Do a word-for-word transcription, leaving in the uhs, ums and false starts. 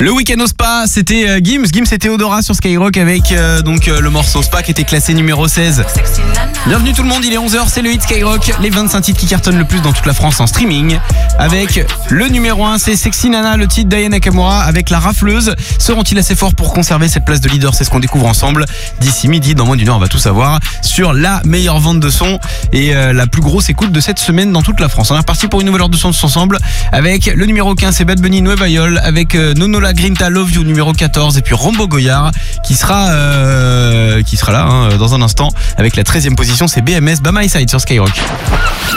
Le week-end au spa, c'était euh, Gims. Gims et Théodora sur Skyrock avec euh, donc euh, le morceau Spa qui était classé numéro seize. Bienvenue tout le monde, il est onze heures, c'est le hit Skyrock. Les vingt-cinq titres qui cartonnent le plus dans toute la France en streaming. Avec le numéro un, c'est Sexy Nana, le titre d'Aya Nakamura avec La Rafleuse. Seront-ils assez forts pour conserver cette place de leader? C'est ce qu'on découvre ensemble d'ici midi. Dans moins d'une heure, on va tout savoir sur la meilleure vente de son et euh, la plus grosse écoute de cette semaine dans toute la France. On est reparti pour une nouvelle heure de son tous ensemble avec le numéro quinze, c'est Bad Bunny Nueva Yol avec euh, Nonola Grinta Love You numéro quatorze et puis Rambo Goyard qui sera euh, qui sera là hein, dans un instant avec la treizième position, c'est B M S By My Side sur Skyrock.